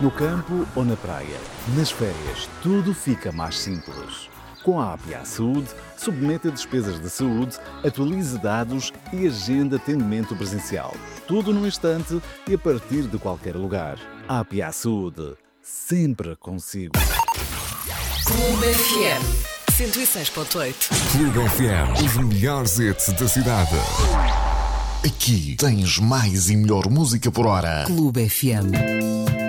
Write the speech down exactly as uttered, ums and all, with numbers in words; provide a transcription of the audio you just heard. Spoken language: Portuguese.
No campo ou na praia, nas férias, tudo fica mais simples. Com a A P A Saúde, submeta despesas de saúde, atualize dados e agenda atendimento presencial. Tudo num instante e a partir de qualquer lugar. A P A Saúde, sempre consigo. Clube F M cento e seis ponto oito. Clube F M, os melhores hits da cidade. Aqui tens mais e melhor música por hora. Clube F M.